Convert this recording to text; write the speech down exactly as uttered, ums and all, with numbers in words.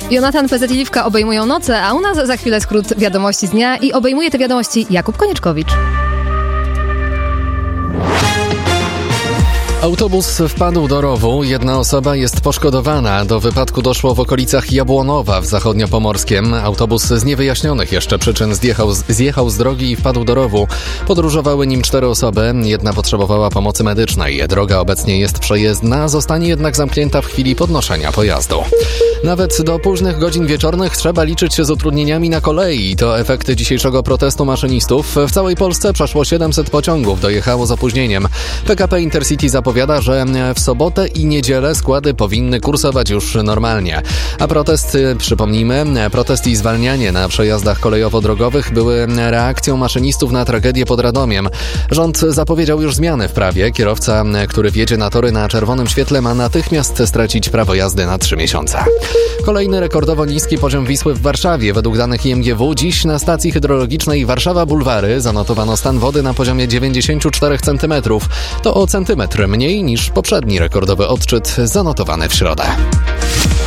Jonatan, P Z i Liwka obejmują noce, a u nas za chwilę skrót wiadomości z dnia i obejmuje te wiadomości Jakub Konieczkowicz. Autobus wpadł do rowu, jedna osoba jest poszkodowana. Do wypadku doszło w okolicach Jabłonowa w Zachodniopomorskiem. Autobus z niewyjaśnionych jeszcze przyczyn zjechał, zjechał z drogi i wpadł do rowu. Podróżowały nim cztery osoby, jedna potrzebowała pomocy medycznej. Droga obecnie jest przejezdna, zostanie jednak zamknięta w chwili podnoszenia pojazdu. Nawet do późnych godzin wieczornych trzeba liczyć się z utrudnieniami na kolei. To efekty dzisiejszego protestu maszynistów. W całej Polsce przeszło siedemset pociągów dojechało z opóźnieniem. P K P Intercity zapowiada, że w sobotę i niedzielę składy powinny kursować już normalnie. A protest, przypomnijmy, protest i zwalnianie na przejazdach kolejowo-drogowych były reakcją maszynistów na tragedię pod Radomiem. Rząd zapowiedział już zmiany w prawie. Kierowca, który wjedzie na tory na czerwonym świetle, ma natychmiast stracić prawo jazdy na trzy miesiące. Kolejny rekordowo niski poziom Wisły w Warszawie. Według danych I M G W dziś na stacji hydrologicznej Warszawa Bulwary zanotowano stan wody na poziomie dziewięćdziesiąt cztery centymetrów. To o centymetr mniej niż poprzedni rekordowy odczyt zanotowany w środę.